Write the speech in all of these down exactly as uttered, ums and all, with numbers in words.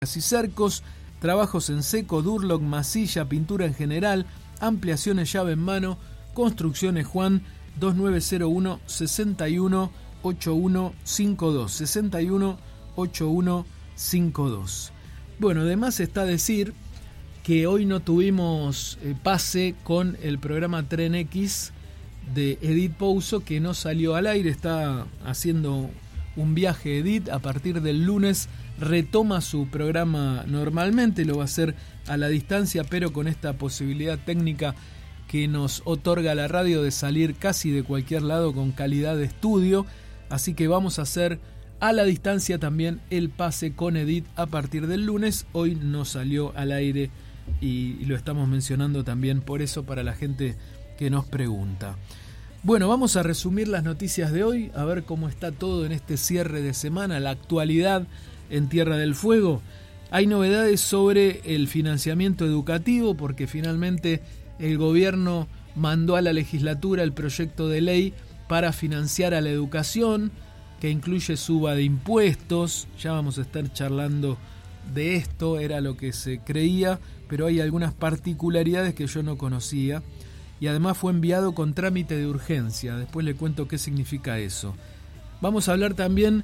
y cercos, trabajos en seco, Durlock, masilla, pintura en general, ampliaciones llave en mano, Construcciones Juan, dos nueve cero uno, seis uno ocho uno cinco dos, seis uno ocho uno cinco dos. Bueno, además está decir que hoy no tuvimos eh, pase con el programa Tren X de Edith Pouso, que no salió al aire, está haciendo un viaje Edith. A partir del lunes retoma su programa normalmente, lo va a hacer a la distancia, pero con esta posibilidad técnica que nos otorga la radio de salir casi de cualquier lado con calidad de estudio. Así que vamos a hacer a la distancia también el pase con Edith a partir del lunes. Hoy no salió al aire y lo estamos mencionando también por eso, para la gente que nos pregunta. Bueno, vamos a resumir las noticias de hoy, a ver cómo está todo en este cierre de semana, la actualidad en Tierra del Fuego. Hay novedades sobre el financiamiento educativo, porque finalmente el gobierno mandó a la legislatura el proyecto de ley para financiar a la educación, que incluye suba de impuestos. Ya vamos a estar charlando de esto, era lo que se creía, pero hay algunas particularidades que yo no conocía. Y además fue enviado con trámite de urgencia. Después le cuento qué significa eso. Vamos a hablar también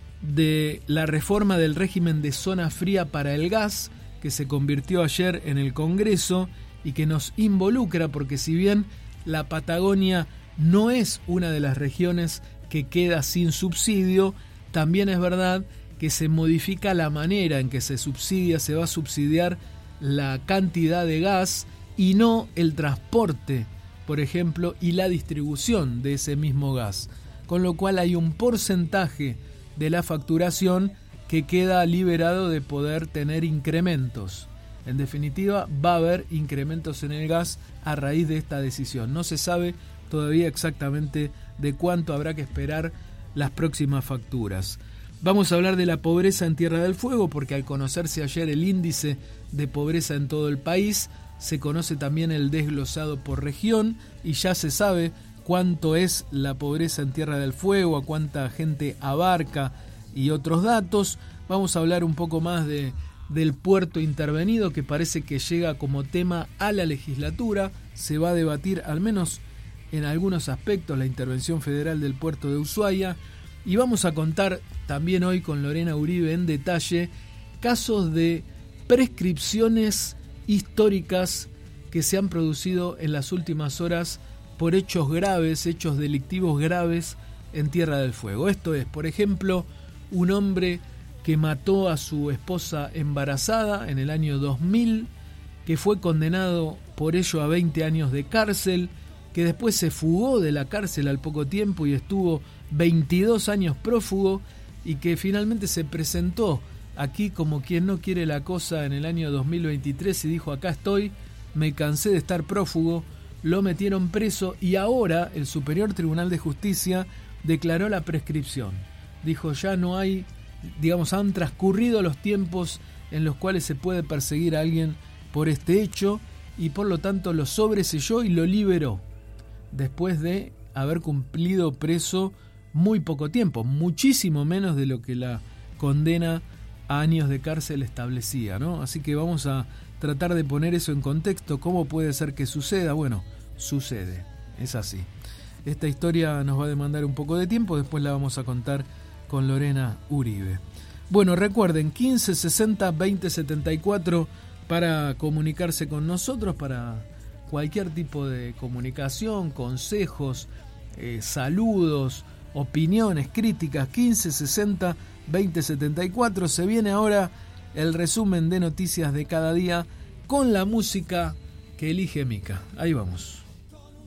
de la reforma del régimen de zona fría para el gas, que se convirtió ayer en el Congreso y que nos involucra, porque si bien la Patagonia no es una de las regiones que queda sin subsidio, también es verdad que se modifica la manera en que se subsidia, se va a subsidiar la cantidad de gas y no el transporte, por ejemplo, y la distribución de ese mismo gas. Con lo cual hay un porcentaje de la facturación que queda liberado de poder tener incrementos. En definitiva, va a haber incrementos en el gas a raíz de esta decisión. No se sabe todavía exactamente de cuánto habrá que esperar las próximas facturas. Vamos a hablar de la pobreza en Tierra del Fuego, porque al conocerse ayer el índice de pobreza en todo el país, se conoce también el desglosado por región y ya se sabe cuánto es la pobreza en Tierra del Fuego, a cuánta gente abarca y otros datos. Vamos a hablar un poco más de, del puerto intervenido, que parece que llega como tema a la legislatura. Se va a debatir, al menos en algunos aspectos, la intervención federal del puerto de Ushuaia. Y vamos a contar también hoy con Lorena Uribe en detalle casos de prescripciones históricas que se han producido en las últimas horas por hechos graves, hechos delictivos graves en Tierra del Fuego. Esto es, por ejemplo, un hombre que mató a su esposa embarazada en el año dos mil, que fue condenado por ello a veinte años de cárcel, que después se fugó de la cárcel al poco tiempo y estuvo veintidós años prófugo, y que finalmente se presentó aquí como quien no quiere la cosa en el año dos mil veintitrés y dijo: acá estoy, me cansé de estar prófugo. Lo metieron preso y ahora el Superior Tribunal de Justicia declaró la prescripción. Dijo: ya no hay, digamos, han transcurrido los tiempos en los cuales se puede perseguir a alguien por este hecho, y por lo tanto lo sobreselló y lo liberó después de haber cumplido preso muy poco tiempo, muchísimo menos de lo que la condena a años de cárcel establecía, ¿no? Así que vamos a tratar de poner eso en contexto. ¿Cómo puede ser que suceda? Bueno, sucede, es así. Esta historia nos va a demandar un poco de tiempo, después la vamos a contar con Lorena Uribe. Bueno, recuerden, quince sesenta veinte setenta y cuatro para comunicarse con nosotros, para cualquier tipo de comunicación, consejos, eh, saludos, opiniones, críticas. Quince sesenta veinte setenta y cuatro. Se viene ahora el resumen de noticias de cada día con la música que elige Mica. Ahí vamos.